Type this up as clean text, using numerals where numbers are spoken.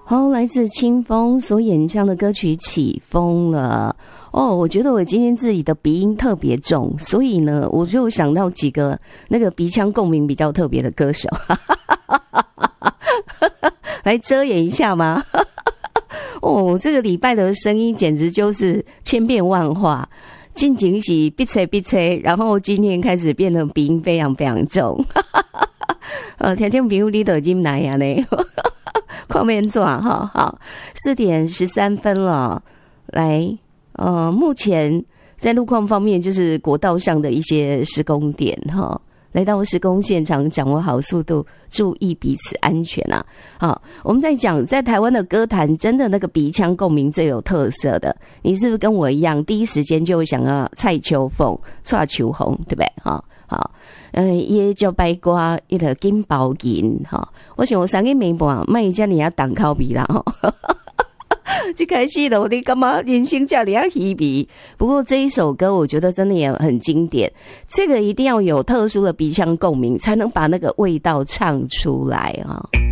好，来自清风所演唱的歌曲《起风了》哦，我觉得我今天自己的鼻音特别重，所以呢，我就想到几个那个鼻腔共鸣比较特别的歌手，来遮掩一下吗？哦，这个礼拜的声音简直就是千变万化，进前是闭吹，然后今天开始变得鼻音非常非常重，听众朋友你都已经来呀呢。画面做哈好，4点13分了。来，目前在路况方面，就是国道上的一些施工点哈。来到施工现场，掌握好速度，注意彼此安全啊！好，我们在讲，在台湾的歌坛，真的那个鼻腔共鸣最有特色的，你是不是跟我一样，第一时间就会想要蔡秋凤、蔡秋红，对不对？哈，好，也叫白瓜，一个金包银哈。我想我3个暝半，卖遮尔啊重口味啦吼。就开始了，你干嘛人生这里要稀微？不过这一首歌，我觉得真的也很经典。这个一定要有特殊的鼻腔共鸣，才能把那个味道唱出来啊。